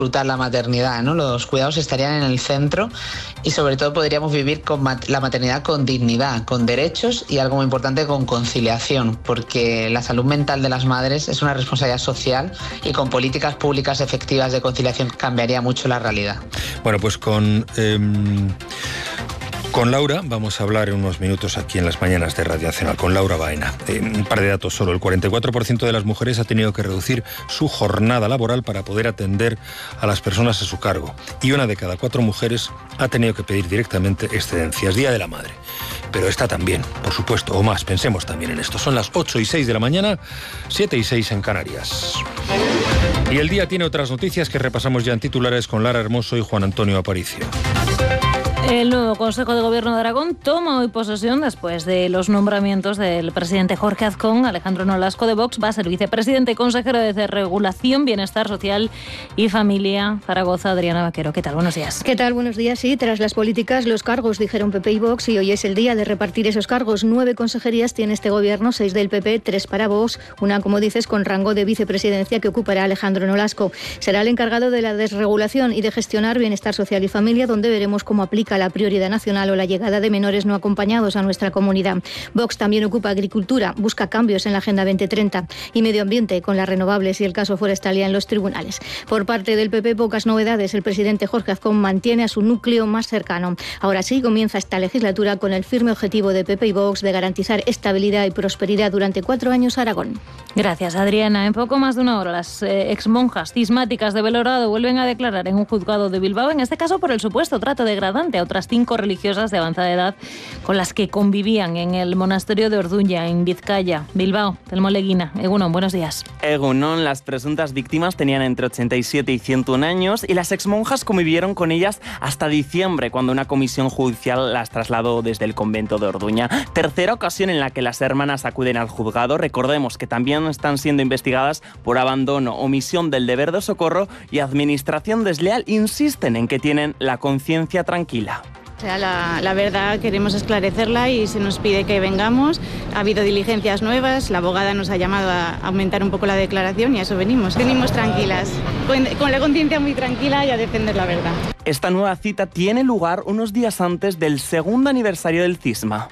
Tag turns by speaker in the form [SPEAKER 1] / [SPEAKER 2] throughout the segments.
[SPEAKER 1] disfrutar la maternidad, ¿no? Los cuidados estarían en el centro y sobre todo podríamos vivir con la maternidad con dignidad, con derechos y algo muy importante, con conciliación, porque la salud mental de las madres es una responsabilidad social y con políticas públicas efectivas de conciliación cambiaría mucho la realidad.
[SPEAKER 2] Bueno, pues con Laura vamos a hablar en unos minutos aquí en las mañanas de Radio Nacional, con Laura Baena. Un par de datos solo. El 44% de las mujeres ha tenido que reducir su jornada laboral para poder atender a las personas a su cargo. Y 1 de cada 4 mujeres ha tenido que pedir directamente excedencias. Día de la Madre. Pero esta también, por supuesto, o más. Pensemos también en esto. Son las 8:06 de la mañana, 7:06 en Canarias. Y el día tiene otras noticias que repasamos ya en titulares con Lara Hermoso y Juan Antonio Aparicio.
[SPEAKER 3] El nuevo Consejo de Gobierno de Aragón toma hoy posesión después de los nombramientos del presidente Jorge Azcón. Alejandro Nolasco de Vox va a ser vicepresidente y consejero de Regulación, Bienestar Social y Familia. Zaragoza, Adriana Vaquero. ¿Qué tal? Buenos días.
[SPEAKER 4] ¿Qué tal? Buenos días. Sí, tras las políticas, los cargos, dijeron PP y Vox, y hoy es el día de repartir esos cargos. 9 consejerías tiene este gobierno, 6 del PP, 3 para Vox, una, como dices, con rango de vicepresidencia que ocupará Alejandro Nolasco. Será el encargado de la desregulación y de gestionar Bienestar Social y Familia, donde veremos cómo aplica la prioridad nacional o la llegada de menores no acompañados a nuestra comunidad. Vox también ocupa Agricultura, busca cambios en la Agenda 2030 y Medio Ambiente, con las renovables y el caso forestal ya en los tribunales. Por parte del PP, pocas novedades. El presidente Jorge Azcón mantiene a su núcleo más cercano. Ahora sí, comienza esta legislatura con el firme objetivo de PP y Vox de garantizar estabilidad y prosperidad durante 4 años a Aragón.
[SPEAKER 3] Gracias, Adriana. En poco más de una hora, las exmonjas cismáticas de Belorado vuelven a declarar en un juzgado de Bilbao, en este caso por el supuesto trato degradante a otras 5 religiosas de avanzada edad con las que convivían en el monasterio de Orduña, en Vizcaya. Bilbao, Telmo Leguina. Egunon, buenos días.
[SPEAKER 5] Egunon, las presuntas víctimas tenían entre 87 y 101 años y las exmonjas convivieron con ellas hasta diciembre, cuando una comisión judicial las trasladó desde el convento de Orduña. Tercera ocasión en la que las hermanas acuden al juzgado. Recordemos que también están siendo investigadas por abandono, omisión del deber de socorro y administración desleal. Insisten en que tienen la conciencia tranquila.
[SPEAKER 6] O sea, la verdad queremos esclarecerla y se nos pide que vengamos. Ha habido diligencias nuevas, la abogada nos ha llamado a aumentar un poco la declaración y a eso venimos. Venimos tranquilas, con la conciencia muy tranquila y a defender la verdad.
[SPEAKER 5] Esta nueva cita tiene lugar unos días antes del 2º aniversario del cisma.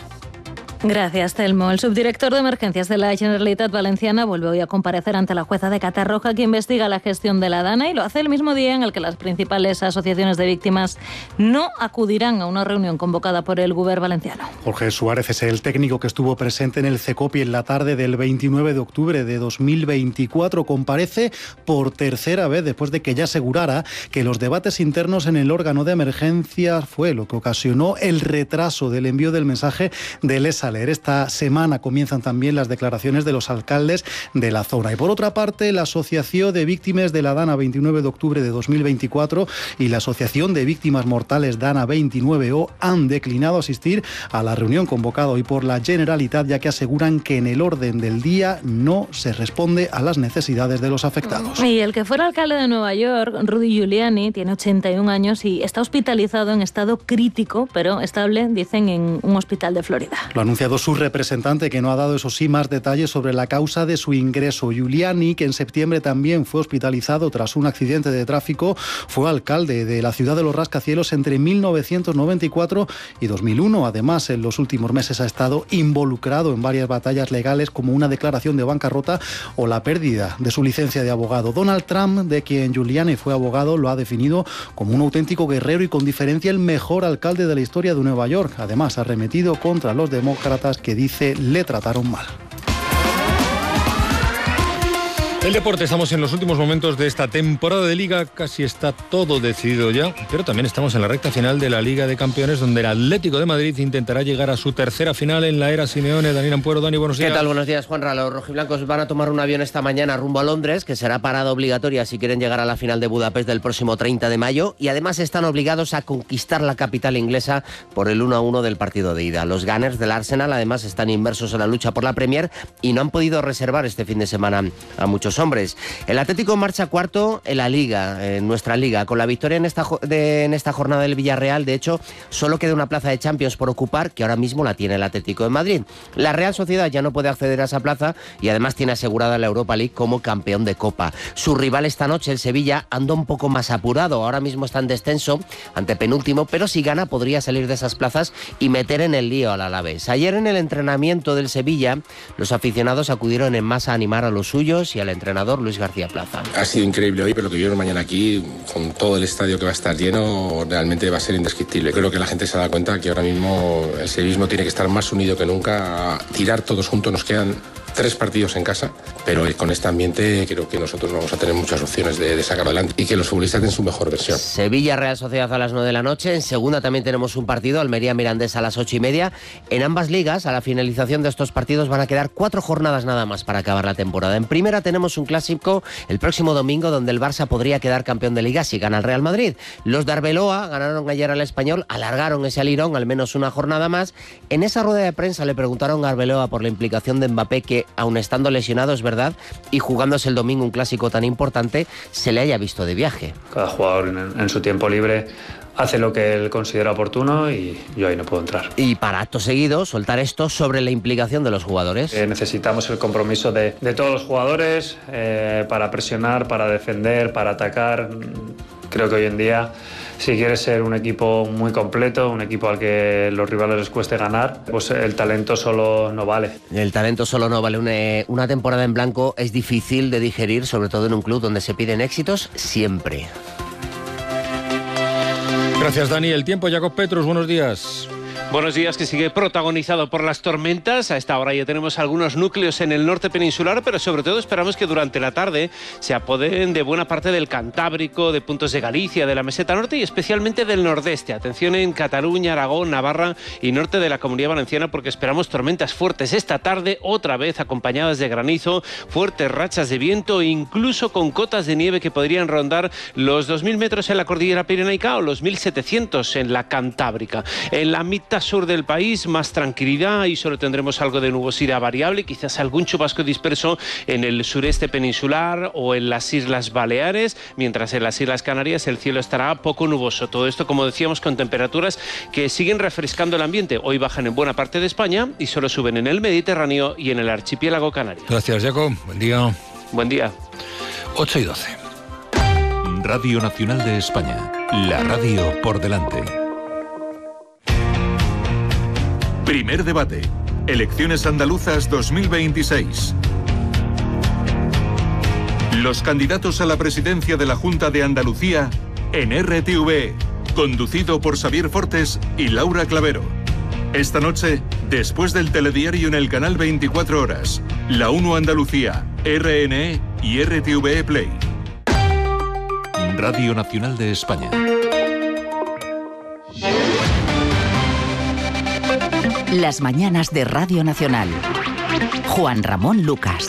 [SPEAKER 3] Gracias, Telmo. El subdirector de Emergencias de la Generalitat Valenciana vuelve hoy a comparecer ante la jueza de Catarroja, que investiga la gestión de la Dana, y lo hace el mismo día en el que las principales asociaciones de víctimas no acudirán a una reunión convocada por el Govern valenciano.
[SPEAKER 7] Jorge Suárez es el técnico que estuvo presente en el CECOPI en la tarde del 29 de octubre de 2024. Comparece por tercera vez después de que ya asegurara que los debates internos en el órgano de emergencia fue lo que ocasionó el retraso del envío del mensaje del ESALER. Esta semana comienzan también las declaraciones de los alcaldes de la zona. Y por otra parte, la Asociación de Víctimas de la Dana 29 de octubre de 2024 y la Asociación de Víctimas Mortales Dana 29O han declinado asistir a la reunión convocada hoy por la Generalitat, ya que aseguran que en el orden del día no se responde a las necesidades de los afectados.
[SPEAKER 3] Y el que fuera alcalde de Nueva York, Rudy Giuliani, tiene 81 años y está hospitalizado en estado crítico, pero estable, dicen, en un hospital de Florida.
[SPEAKER 7] Lo anunciado su representante, que no ha dado, eso sí, más detalles sobre la causa de su ingreso. Giuliani, que en septiembre también fue hospitalizado tras un accidente de tráfico, fue alcalde de la ciudad de los rascacielos entre 1994 y 2001. Además, en los últimos meses ha estado involucrado en varias batallas legales, como una declaración de bancarrota o la pérdida de su licencia de abogado. Donald Trump, de quien Giuliani fue abogado, lo ha definido como un auténtico guerrero y con diferencia el mejor alcalde de la historia de Nueva York. Además, ha arremetido contra los demócratas, que dice le trataron mal.
[SPEAKER 2] El deporte, estamos en los últimos momentos de esta temporada de Liga, casi está todo decidido ya, pero también estamos en la recta final de la Liga de Campeones, donde el Atlético de Madrid intentará llegar a su tercera final en la era Simeone. Daniel Ampuero. Dani, buenos días.
[SPEAKER 8] ¿Qué tal? Buenos días, Juanra. Los rojiblancos van a tomar un avión esta mañana rumbo a Londres, que será parada obligatoria si quieren llegar a la final de Budapest del próximo 30 de mayo, y además están obligados a conquistar la capital inglesa por el 1-1 del partido de ida. Los Gunners del Arsenal además están inmersos en la lucha por la Premier y no han podido reservar este fin de semana a muchos los hombres. El Atlético marcha cuarto en la Liga, en nuestra Liga, con la victoria en esta jornada del Villarreal. De hecho, solo queda una plaza de Champions por ocupar, que ahora mismo la tiene el Atlético de Madrid. La Real Sociedad ya no puede acceder a esa plaza y además tiene asegurada la Europa League como campeón de Copa. Su rival esta noche, el Sevilla, anda un poco más apurado. Ahora mismo está en descenso, antepenúltimo, pero si gana podría salir de esas plazas y meter en el lío al Alavés. Ayer en el entrenamiento del Sevilla, los aficionados acudieron en masa a animar a los suyos y al entrenador Luis García Plaza.
[SPEAKER 9] Ha sido increíble hoy, pero lo que vieron mañana aquí, con todo el estadio que va a estar lleno, realmente va a ser indescriptible. Creo que la gente se da cuenta que ahora mismo el sevillismo tiene que estar más unido que nunca, a tirar todos juntos. Nos quedan 3 partidos en casa, pero con este ambiente creo que nosotros vamos a tener muchas opciones de sacar adelante y que los futbolistas den su mejor versión.
[SPEAKER 8] Sevilla Real Sociedad a las 9 de la noche. En segunda también tenemos un partido, Almería Mirandés a las 8:30. En ambas ligas, a la finalización de estos partidos, van a quedar 4 jornadas nada más para acabar la temporada. En primera tenemos un clásico el próximo domingo, donde el Barça podría quedar campeón de Liga si gana el Real Madrid. Los de Arbeloa ganaron ayer al Español, alargaron ese alirón al menos una jornada más. En esa rueda de prensa le preguntaron a Arbeloa por la implicación de Mbappé, que aun estando lesionado, es verdad, y jugándose el domingo un clásico tan importante, se le haya visto de viaje.
[SPEAKER 10] Cada jugador en su tiempo libre hace lo que él considera oportuno y yo ahí no puedo entrar.
[SPEAKER 8] Y para acto seguido, soltar esto sobre la implicación de los jugadores.
[SPEAKER 10] Necesitamos el compromiso de todos los jugadores para presionar, para defender, para atacar. Creo que hoy en día, si quieres ser un equipo muy completo, un equipo al que los rivales les cueste ganar, pues el talento solo no vale.
[SPEAKER 8] El talento solo no vale. Una temporada en blanco es difícil de digerir, sobre todo en un club donde se piden éxitos siempre.
[SPEAKER 2] Gracias, Dani. El tiempo, Jacob Petrus, buenos días.
[SPEAKER 11] Buenos días, que sigue protagonizado por las tormentas. A esta hora ya tenemos algunos núcleos en el norte peninsular, pero sobre todo esperamos que durante la tarde se apoderen de buena parte del Cantábrico, de puntos de Galicia, de la meseta norte y especialmente del nordeste. Atención en Cataluña, Aragón, Navarra y norte de la Comunidad Valenciana, porque esperamos tormentas fuertes esta tarde, otra vez acompañadas de granizo, fuertes rachas de viento e incluso con cotas de nieve que podrían rondar los 2.000 metros en la cordillera pirenaica o los 1.700 en la Cantábrica. En la mitad sur del país, más tranquilidad y solo tendremos algo de nubosidad variable, quizás algún chubasco disperso en el sureste peninsular o en las Islas Baleares, mientras en las Islas Canarias el cielo estará poco nuboso. Todo esto, como decíamos, con temperaturas que siguen refrescando el ambiente. Hoy bajan en buena parte de España y solo suben en el Mediterráneo y en el archipiélago canario.
[SPEAKER 2] Gracias, Jacob. Buen día.
[SPEAKER 11] Buen día.
[SPEAKER 2] 8:12.
[SPEAKER 12] Radio Nacional de España. La radio por delante. Primer debate. Elecciones andaluzas 2026. Los candidatos a la presidencia de la Junta de Andalucía en RTV, conducido por Xavier Fortes y Laura Clavero. Esta noche, después del telediario en el canal 24 horas, La 1 Andalucía, RNE y RTV Play. Radio Nacional de España.
[SPEAKER 13] Las mañanas de Radio Nacional. Juan Ramón Lucas.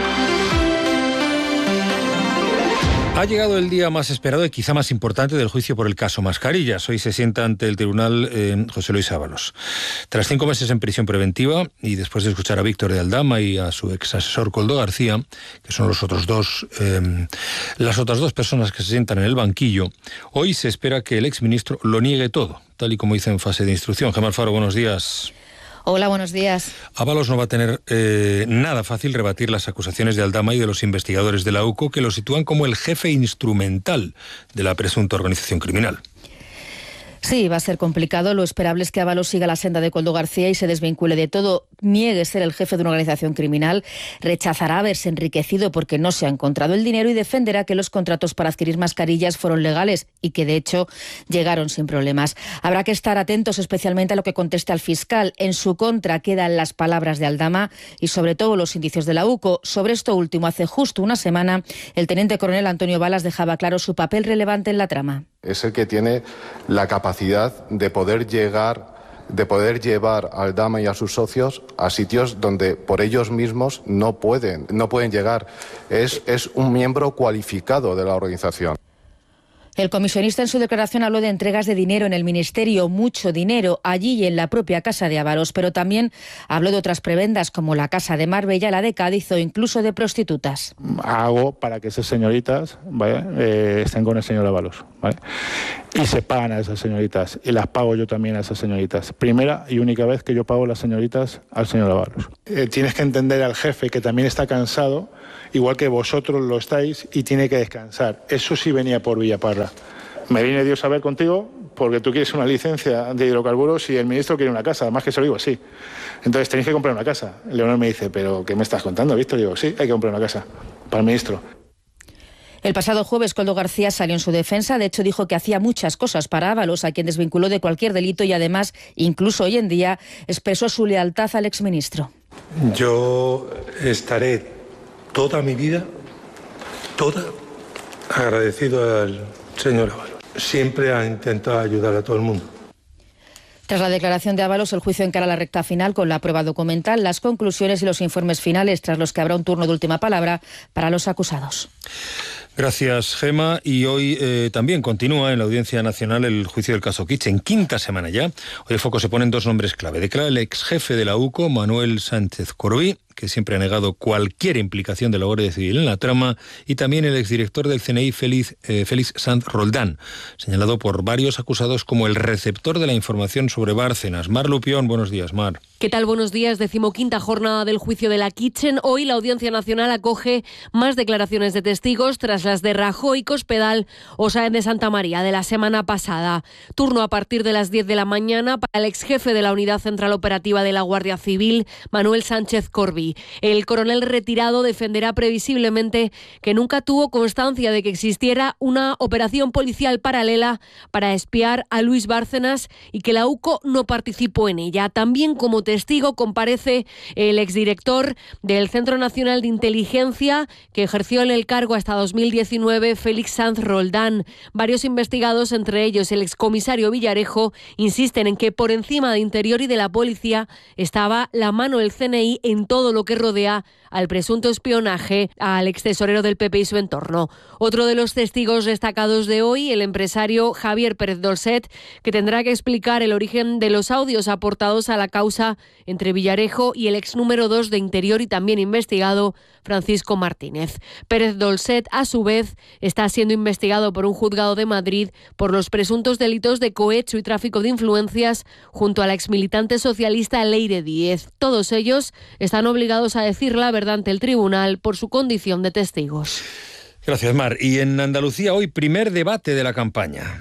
[SPEAKER 2] Ha llegado el día más esperado y quizá más importante del juicio por el caso Mascarillas. Hoy se sienta ante el tribunal José Luis Ábalos. Tras 5 meses en prisión preventiva y después de escuchar a Víctor de Aldama y a su ex asesor Koldo García, que son las otras dos personas que se sientan en el banquillo, hoy se espera que el exministro lo niegue todo, tal y como dice en fase de instrucción. Gemma Alfaro, buenos días.
[SPEAKER 14] Hola, buenos días.
[SPEAKER 2] Ábalos no va a tener nada fácil rebatir las acusaciones de Aldama y de los investigadores de la UCO, que lo sitúan como el jefe instrumental de la presunta organización criminal.
[SPEAKER 14] Sí, va a ser complicado. Lo esperable es que Ábalos siga la senda de Koldo García y se desvincule de todo, niegue ser el jefe de una organización criminal, rechazará haberse enriquecido porque no se ha encontrado el dinero y defenderá que los contratos para adquirir mascarillas fueron legales y que de hecho llegaron sin problemas. Habrá que estar atentos especialmente a lo que conteste al fiscal. En su contra quedan las palabras de Aldama y sobre todo los indicios de la UCO. Sobre esto último, hace justo una semana, el teniente coronel Antonio Balas dejaba claro su papel relevante en la trama.
[SPEAKER 15] Es el que tiene la capacidad de poder llevar a Aldama y a sus socios a sitios donde por ellos mismos no pueden llegar. Es un miembro cualificado de la organización.
[SPEAKER 14] El comisionista en su declaración habló de entregas de dinero en el Ministerio, mucho dinero allí y en la propia Casa de Ábalos, pero también habló de otras prebendas como la Casa de Marbella, la de Cádiz o incluso de prostitutas.
[SPEAKER 16] Hago para que esas señoritas, ¿vale? Estén con el señor Ábalos, ¿vale? Y se pagan a esas señoritas y las pago yo también a esas señoritas. Primera y única vez que yo pago las señoritas al señor Ábalos. Tienes que entender al jefe que también está cansado, igual que vosotros lo estáis, y tiene que descansar. Eso sí venía por Villaparra. Me viene Dios a ver contigo porque tú quieres una licencia de hidrocarburos y el ministro quiere una casa, además que se lo digo así. Entonces tenéis que comprar una casa. Leonor me dice, ¿pero qué me estás contando, Víctor? Digo, sí, hay que comprar una casa para el ministro.
[SPEAKER 14] El pasado jueves, Koldo García salió en su defensa. De hecho, dijo que hacía muchas cosas para Ábalos, a quien desvinculó de cualquier delito y además, incluso hoy en día, expresó su lealtad al exministro.
[SPEAKER 17] Yo estaré toda mi vida, agradecido al señor Ábalos. Siempre ha intentado ayudar a todo el mundo.
[SPEAKER 14] Tras la declaración de Ábalos, el juicio encara la recta final con la prueba documental, las conclusiones y los informes finales, tras los que habrá un turno de última palabra para los acusados.
[SPEAKER 2] Gracias, Gema. Y hoy también continúa en la Audiencia Nacional el juicio del caso Kitchen, quinta semana ya. Hoy el foco se pone en dos nombres clave. Declara el ex jefe de la UCO, Manuel Sánchez Corbí, que siempre ha negado cualquier implicación de la Guardia Civil en la trama, y también el exdirector del CNI, Félix Sanz Roldán, señalado por varios acusados como el receptor de la información sobre Bárcenas. Mar Lupión, buenos días, Mar.
[SPEAKER 18] ¿Qué tal? Buenos días. 15ª jornada del juicio de la Kitchen. Hoy la Audiencia Nacional acoge más declaraciones de testigos tras las de Rajoy, Cospedal o Sáenz de Santa María de la semana pasada. Turno a partir de las 10 de la mañana para el exjefe de la Unidad Central Operativa de la Guardia Civil, Manuel Sánchez Corbí. El coronel retirado defenderá previsiblemente que nunca tuvo constancia de que existiera una operación policial paralela para espiar a Luis Bárcenas y que la UCO no participó en ella. También como testigo comparece el exdirector del Centro Nacional de Inteligencia, que ejerció en el cargo hasta 2019, Félix Sanz Roldán. Varios investigados, entre ellos el excomisario Villarejo, insisten en que por encima de Interior y de la policía estaba la mano del CNI en todo lo que rodea al presunto espionaje al extesorero del PP y su entorno. Otro de los testigos destacados de hoy, el empresario Javier Pérez Dolcet, que tendrá que explicar el origen de los audios aportados a la causa entre Villarejo y el ex número 2 de Interior y también investigado, Francisco Martínez. Pérez Dolcet, a su vez, está siendo investigado por un juzgado de Madrid por los presuntos delitos de cohecho y tráfico de influencias junto a la exmilitante socialista Leire Díez. Todos ellos están obligados a decir la verdad ante el tribunal por su condición de testigos.
[SPEAKER 2] Gracias, Mar. Y en Andalucía hoy primer debate de la campaña.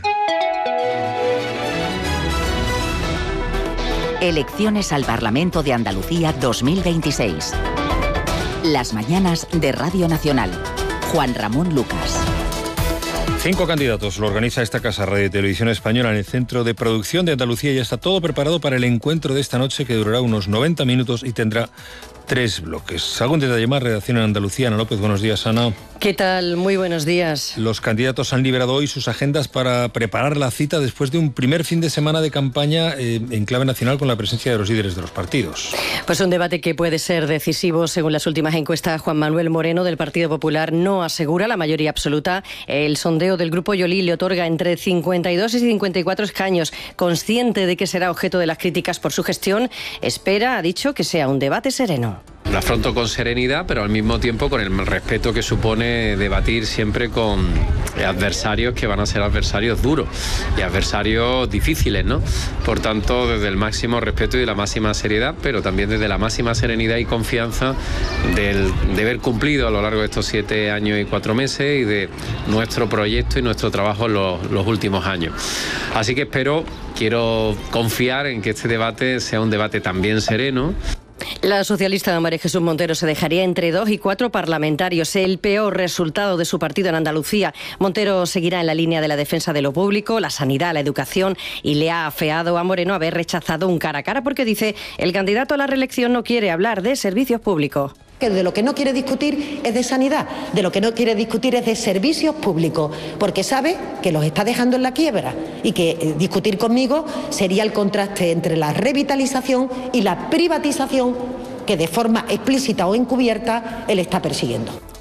[SPEAKER 13] Elecciones al Parlamento de Andalucía 2026. Las mañanas de Radio Nacional. Juan Ramón Lucas.
[SPEAKER 2] 5 candidatos lo organiza esta casa Radio y Televisión Española en el Centro de Producción de Andalucía y ya está todo preparado para el encuentro de esta noche, que durará unos 90 minutos y tendrá 3 bloques. Algún detalle más, redacción en Andalucía. Ana López, buenos días, Ana.
[SPEAKER 19] ¿Qué tal? Muy buenos días.
[SPEAKER 2] Los candidatos han liberado hoy sus agendas para preparar la cita después de un primer fin de semana de campaña en clave nacional con la presencia de los líderes de los partidos.
[SPEAKER 19] Pues un debate que puede ser decisivo. Según las últimas encuestas, Juan Manuel Moreno del Partido Popular no asegura la mayoría absoluta. El sondeo del Grupo Yolí le otorga entre 52 y 54 escaños. Consciente de que será objeto de las críticas por su gestión, espera, ha dicho, que sea un debate sereno.
[SPEAKER 20] Lo afronto con serenidad, pero al mismo tiempo con el respeto que supone debatir siempre con adversarios que van a ser adversarios duros y adversarios difíciles, ¿no? Por tanto, desde el máximo respeto y la máxima seriedad, pero también desde la máxima serenidad y confianza de haber cumplido a lo largo de estos 7 años y 4 meses y de nuestro proyecto y nuestro trabajo en los últimos años. Así que quiero confiar en que este debate sea un debate también sereno.
[SPEAKER 19] La socialista María Jesús Montero se dejaría entre 2 y 4 parlamentarios, el peor resultado de su partido en Andalucía. Montero seguirá en la línea de la defensa de lo público, la sanidad, la educación, y le ha afeado a Moreno haber rechazado un cara a cara porque dice el candidato a la reelección no quiere hablar de servicios públicos.
[SPEAKER 21] Que de lo que no quiere discutir es de sanidad, de lo que no quiere discutir es de servicios públicos, porque sabe que los está dejando en la quiebra y que discutir conmigo sería el contraste entre la revitalización y la privatización que de forma explícita o encubierta él está persiguiendo.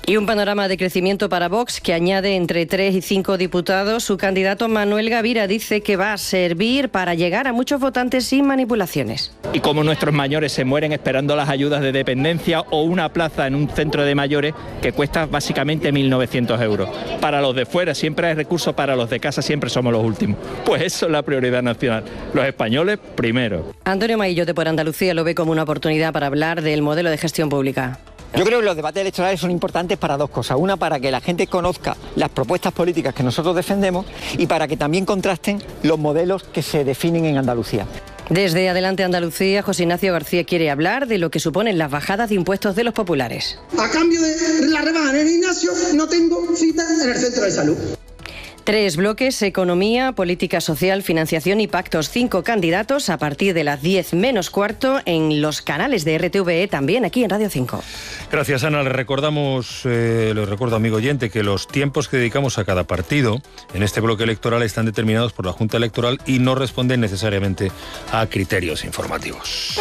[SPEAKER 19] Y un panorama de crecimiento para Vox que añade entre 3 y 5 diputados. Su candidato Manuel Gavira dice que va a servir para llegar a muchos votantes sin manipulaciones.
[SPEAKER 1] Y como nuestros mayores se mueren esperando las ayudas de dependencia o una plaza en un centro de mayores que cuesta básicamente 1.900 euros. Para los de fuera siempre hay recursos, para los de casa siempre somos los últimos. Pues eso es la prioridad nacional. Los españoles primero.
[SPEAKER 19] Antonio Maillo de Por Andalucía lo ve como una oportunidad para hablar del modelo de gestión pública.
[SPEAKER 22] Yo creo que los debates electorales son importantes para dos cosas. Una, para que la gente conozca las propuestas políticas que nosotros defendemos y para que también contrasten los modelos que se definen en Andalucía.
[SPEAKER 19] Desde Adelante Andalucía, José Ignacio García quiere hablar de lo que suponen las bajadas de impuestos de los populares.
[SPEAKER 23] A cambio de la rebaja en el gimnasio, no tengo cita en el centro de salud.
[SPEAKER 19] 3 bloques: economía, política social, financiación y pactos. 5 candidatos a partir de las 10 menos cuarto en los canales de RTVE, también aquí en Radio 5.
[SPEAKER 2] Gracias, Ana. Le recuerdo, amigo oyente, que los tiempos que dedicamos a cada partido en este bloque electoral están determinados por la Junta Electoral y no responden necesariamente a criterios informativos.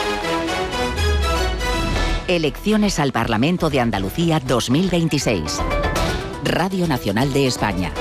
[SPEAKER 13] Elecciones al Parlamento de Andalucía 2026. Radio Nacional de España.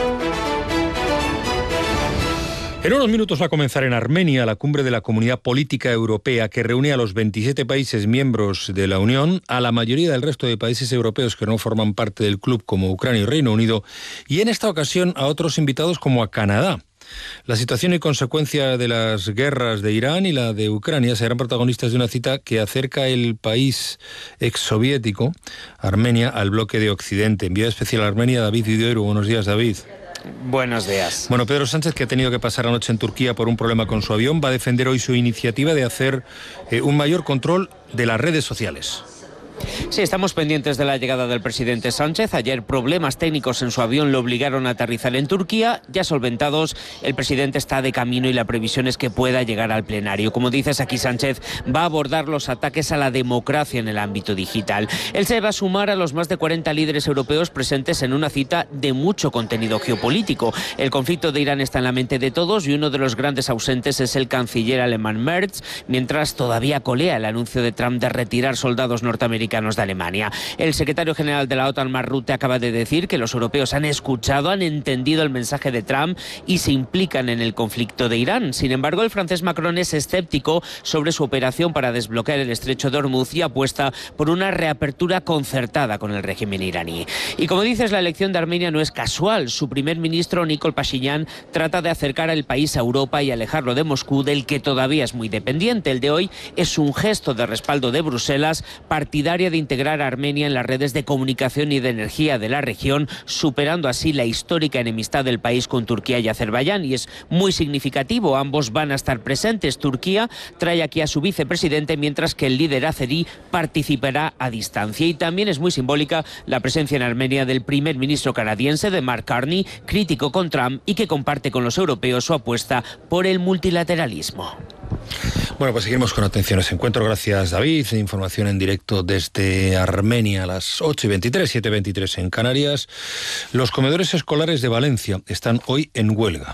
[SPEAKER 2] En unos minutos va a comenzar en Armenia la cumbre de la Comunidad Política Europea, que reúne a los 27 países miembros de la Unión, a la mayoría del resto de países europeos que no forman parte del club, como Ucrania y Reino Unido, y en esta ocasión a otros invitados como a Canadá. La situación y consecuencia de las guerras de Irán y la de Ucrania serán protagonistas de una cita que acerca el país exsoviético, Armenia, al bloque de Occidente. Enviado especial a Armenia, David Viduero. Buenos días, David.
[SPEAKER 24] Buenos días.
[SPEAKER 2] Bueno, Pedro Sánchez, que ha tenido que pasar anoche en Turquía por un problema con su avión, va a defender hoy su iniciativa de hacer un mayor control de las redes sociales.
[SPEAKER 24] Sí, estamos pendientes de la llegada del presidente Sánchez. Ayer problemas técnicos en su avión lo obligaron a aterrizar en Turquía. Ya solventados, el presidente está de camino y la previsión es que pueda llegar al plenario. Como dices, aquí Sánchez va a abordar los ataques a la democracia en el ámbito digital. Él se va a sumar a los más de 40 líderes europeos presentes en una cita de mucho contenido geopolítico. El conflicto de Irán está en la mente de todos y uno de los grandes ausentes es el canciller alemán Merz, mientras todavía colea el anuncio de Trump de retirar soldados norteamericanos de Alemania. El secretario general de la OTAN, Mark Rutte, acaba de decir que los europeos han escuchado, han entendido el mensaje de Trump y se implican en el conflicto de Irán. Sin embargo, el francés Macron es escéptico sobre su operación para desbloquear el estrecho de Hormuz y apuesta por una reapertura concertada con el régimen iraní. Y como dices, la elección de Armenia no es casual. Su primer ministro, Nikol Pashinyan, trata de acercar al país a Europa y alejarlo de Moscú, del que todavía es muy dependiente. El de hoy es un gesto de respaldo de Bruselas, partidaria de integrar a Armenia en las redes de comunicación y de energía de la región, superando así la histórica enemistad del país con Turquía y Azerbaiyán. Y es muy significativo, ambos van a estar presentes. Turquía trae aquí a su vicepresidente, mientras que el líder azerí participará a distancia. Y también es muy simbólica la presencia en Armenia del primer ministro canadiense, de Mark Carney, crítico con Trump y que comparte con los europeos su apuesta por el multilateralismo.
[SPEAKER 2] Bueno, pues seguimos con atención ese encuentro. Gracias, David. Información en directo desde Armenia a las 8:23, 7:23 en Canarias. Los comedores escolares de Valencia están hoy en huelga.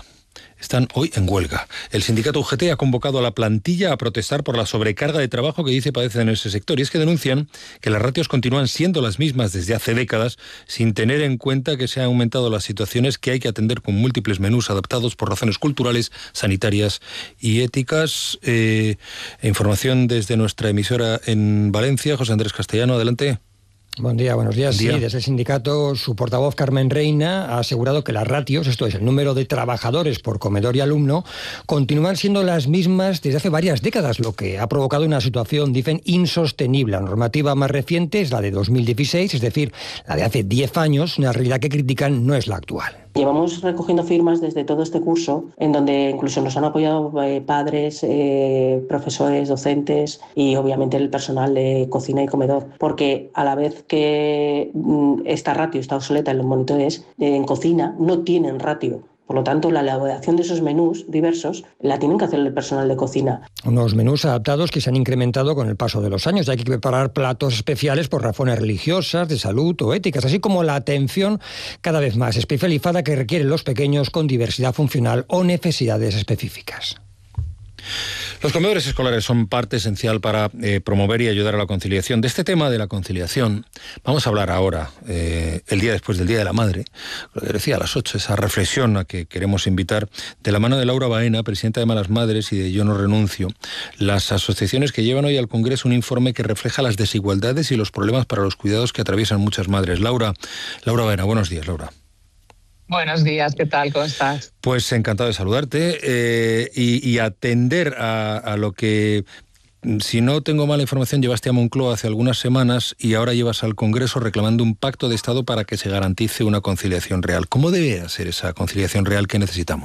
[SPEAKER 2] El sindicato UGT ha convocado a la plantilla a protestar por la sobrecarga de trabajo que dice padecen en ese sector. Y es que denuncian que las ratios continúan siendo las mismas desde hace décadas, sin tener en cuenta que se han aumentado las situaciones que hay que atender con múltiples menús adaptados por razones culturales, sanitarias y éticas. Información desde nuestra emisora en Valencia. José Andrés Castellano, adelante.
[SPEAKER 25] Buenos días. Sí, desde el sindicato, su portavoz Carmen Reina ha asegurado que las ratios, esto es, el número de trabajadores por comedor y alumno, continúan siendo las mismas desde hace varias décadas, lo que ha provocado una situación, dicen, insostenible. La normativa más reciente es la de 2016, es decir, la de hace 10 años, una realidad que critican no es la actual.
[SPEAKER 26] Llevamos recogiendo firmas desde todo este curso, en donde incluso nos han apoyado padres, profesores, docentes y obviamente el personal de cocina y comedor, porque a la vez que esta ratio está obsoleta en los monitores, en cocina no tienen ratio. Por lo tanto, la elaboración de esos menús diversos la tienen que hacer el personal de cocina.
[SPEAKER 25] Unos menús adaptados que se han incrementado con el paso de los años. Hay que preparar platos especiales por razones religiosas, de salud o éticas, así como la atención cada vez más especializada que requieren los pequeños con diversidad funcional o necesidades específicas.
[SPEAKER 2] Los comedores escolares son parte esencial para promover y ayudar a la conciliación. De este tema de la conciliación vamos a hablar ahora, el día después del Día de la Madre. Lo que decía a las 8, esa reflexión a que queremos invitar de la mano de Laura Baena, presidenta de Malas Madres, y de Yo No Renuncio, las asociaciones que llevan hoy al Congreso un informe que refleja las desigualdades y los problemas para los cuidados que atraviesan muchas madres. Laura Baena, buenos días, Laura.
[SPEAKER 3] Buenos días, ¿qué tal? ¿Cómo estás?
[SPEAKER 2] Pues encantado de saludarte y atender a lo que, si no tengo mala información, llevaste a Moncloa hace algunas semanas y ahora llevas al Congreso reclamando un pacto de Estado para que se garantice una conciliación real. ¿Cómo debe ser esa conciliación real que necesitamos?